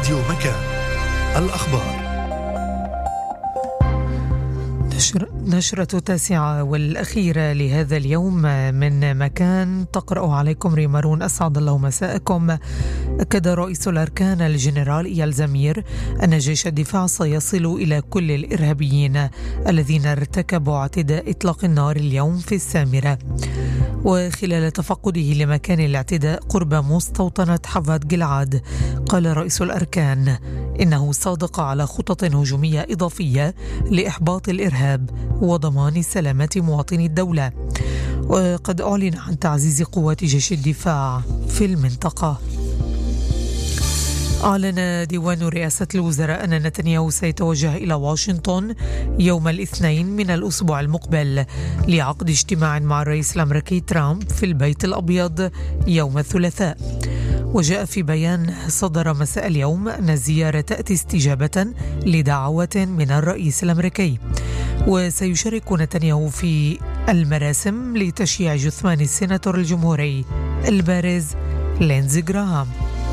راديو مكان. الأخبار. نشرة التاسعة والأخيرة لهذا اليوم من مكان، تقرأ عليكم ريمارون. أسعد الله مساءكم. أكد رئيس الأركان الجنرال إيال زمير أن جيش الدفاع سيصل إلى كل الإرهابيين الذين ارتكبوا اعتداء إطلاق النار اليوم في السامرة. وخلال تفقده لمكان الاعتداء قرب مستوطنة حفاد جلعاد، قال رئيس الأركان إنه صادق على خطط هجومية إضافية لإحباط الإرهاب وضمان سلامة مواطني الدولة. وقد أعلن عن تعزيز قوات جيش الدفاع في المنطقة. أعلن ديوان رئاسة الوزراء أن نتنياهو سيتوجه إلى واشنطن يوم الاثنين من الأسبوع المقبل لعقد اجتماع مع الرئيس الأمريكي ترامب في البيت الأبيض يوم الثلاثاء. وجاء في بيان صدر مساء اليوم أن الزيارة تأتي استجابة لدعوة من الرئيس الأمريكي. وسيشارك نتنياهو في المراسم لتشييع جثمان السيناتور الجمهوري البارز لينزي جراهام.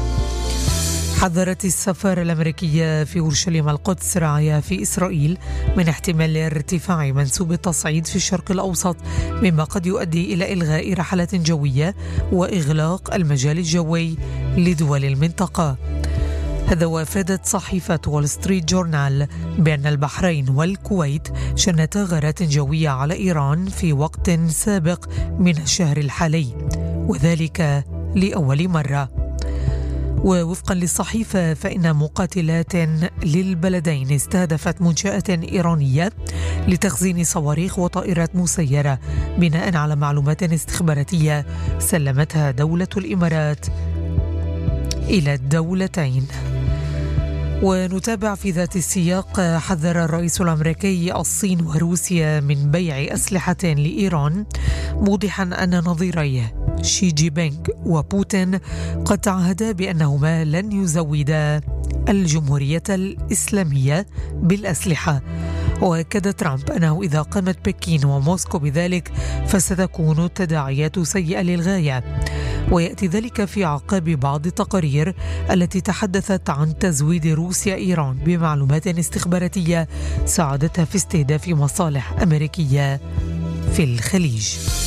حذرت السفارة الأمريكية في أورشليم القدس رعايا في إسرائيل من احتمال ارتفاع منسوب التصعيد في الشرق الأوسط، مما قد يؤدي إلى إلغاء رحلات جوية وإغلاق المجال الجوي لدول المنطقة. هذا وافادت صحيفة وول ستريت جورنال بأن البحرين والكويت شنتا غارات جوية على إيران في وقت سابق من الشهر الحالي، وذلك لأول مرة. ووفقا للصحيفة فإن مقاتلات للبلدين استهدفت منشآت إيرانية لتخزين صواريخ وطائرات مسيرة بناء على معلومات استخباراتية سلمتها دولة الإمارات إلى الدولتين. ونتابع في ذات السياق. حذر الرئيس الأمريكي الصين وروسيا من بيع أسلحة لإيران، موضحا أن نظيريه شي جي بينغ وبوتين قد تعهدا بأنهما لن يزودا الجمهورية الإسلامية بالأسلحة. وأكد ترامب أنه إذا قامت بكين وموسكو بذلك فستكون التداعيات سيئة للغاية. ويأتي ذلك في عقاب بعض التقارير التي تحدثت عن تزويد روسيا إيران بمعلومات استخباراتية ساعدتها في استهداف مصالح أمريكية في الخليج.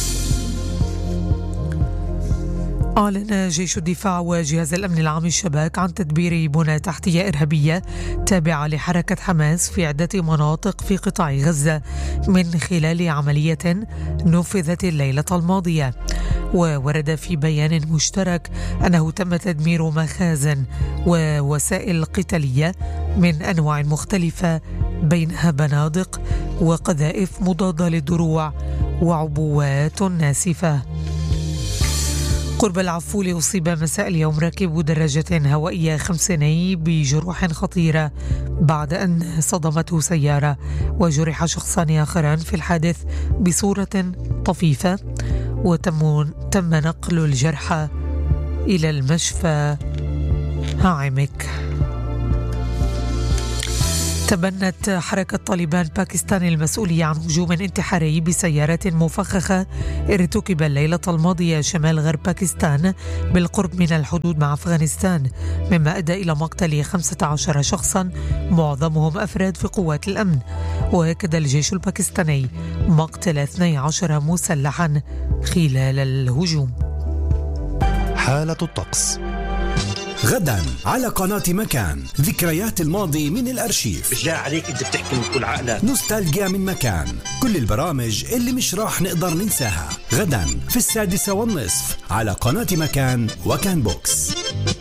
أعلن جيش الدفاع وجهاز الأمن العام الشباك عن تدبير بنى تحتية إرهابية تابعة لحركة حماس في عدة مناطق في قطاع غزة من خلال عملية نفذت الليلة الماضية. وورد في بيان مشترك أنه تم تدمير مخازن ووسائل قتالية من أنواع مختلفة بينها بنادق وقذائف مضادة للدروع وعبوات ناسفة. قرب العفول أصيب مساء اليوم راكب دراجة هوائية خمسيني بجروح خطيرة بعد أن صدمته سيارة، وجرح شخصان آخران في الحادث بصورة طفيفة، وتم نقل الجرحى إلى المشفى هاعمك. تبنت حركة طالبان باكستان المسؤولية عن هجوم انتحاري بسيارات مفخخة ارتكب الليلة الماضية شمال غرب باكستان بالقرب من الحدود مع أفغانستان، مما أدى إلى مقتل 15 شخصا معظمهم أفراد في قوات الأمن. وأكد الجيش الباكستاني مقتل 12 مسلحا خلال الهجوم. حالة الطقس. غدا على قناة مكان، ذكريات الماضي من الأرشيف. مش جاي عليك انت بتحكي من كل عقلك. نوستالجيا من مكان، كل البرامج اللي مش راح نقدر ننساها. غدا في 6:30 على قناة مكان وكان بوكس.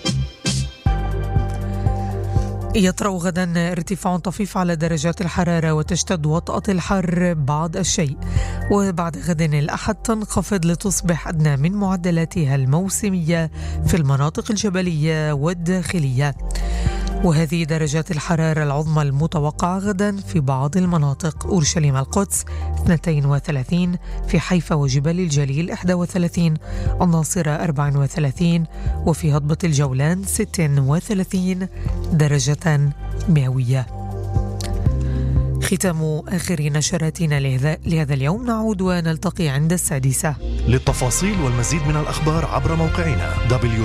يطرأ غدا ارتفاع طفيف على درجات الحرارة وتشتد وطأة الحر بعض الشيء، وبعد غد الأحد تنخفض لتصبح أدنى من معدلاتها الموسمية في المناطق الجبلية والداخلية. وهذه درجات الحرارة العظمى المتوقعة غدا في بعض المناطق: أورشليم القدس 32، في حيفا وجبال الجليل 31، الناصرة 34، وفي هضبة الجولان 36 درجة مئوية. ختام آخر نشراتنا لهذا اليوم. نعود ونلتقي عند 6:00. للتفاصيل والمزيد من الأخبار عبر موقعنا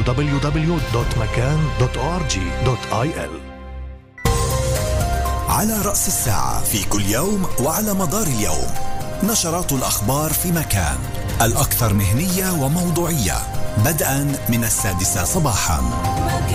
www.makan.org.il. على رأس الساعة في كل يوم وعلى مدار اليوم نشرات الأخبار في مكان، الأكثر مهنية وموضوعية، بدءا من 6:00 صباحا.